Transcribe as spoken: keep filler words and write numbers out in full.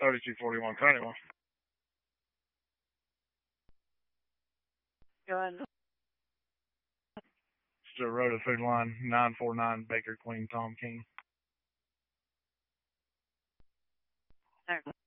thirty-two forty-one twenty-one. Go ahead. Still Rhoda Food Line, nine four nine Baker Queen Tom King. All right.